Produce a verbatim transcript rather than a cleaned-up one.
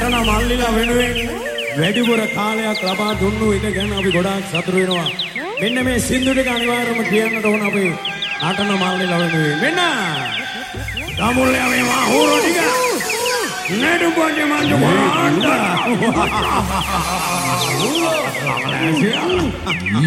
නටන මල්ලිලා වෙනුවෙන් වැඩිපුර කාලයක් ලබා දුන්නු එක ගැන අපි ගොඩාක් සතුටු වෙනවා. මෙන්න මේ සින්දු ටික අනිවාර්යයෙන්ම කියන්නට ඕන අපි නටන මල්ලිලා වෙනුවෙන්. මෙන්න ගමුල්ලා මේ මා හොරෝ ටික නඩු පොඩි මන්ද වරාන්ඩ